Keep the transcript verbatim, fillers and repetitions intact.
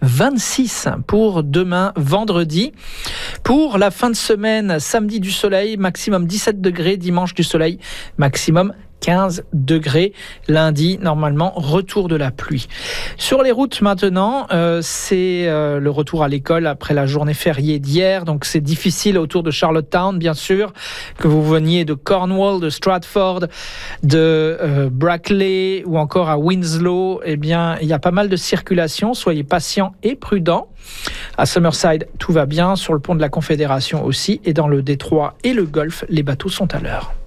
vingt-six pour demain, vendredi. Pour la fin de semaine, samedi du soleil, maximum dix-sept degrés, dimanche du soleil, maximum quinze degrés. Lundi, normalement, retour de la pluie. Sur les routes maintenant, euh, c'est euh, le retour à l'école après la journée fériée d'hier. Donc c'est difficile autour de Charlottetown, bien sûr, que vous veniez de Cornwall, de Stratford, de euh, Brackley ou encore à Winslow. Eh bien, il y a pas mal de circulation. Soyez patients et prudents. À Summerside, tout va bien. Sur le pont de la Confédération aussi. Et dans le Détroit et le Golfe, les bateaux sont à l'heure.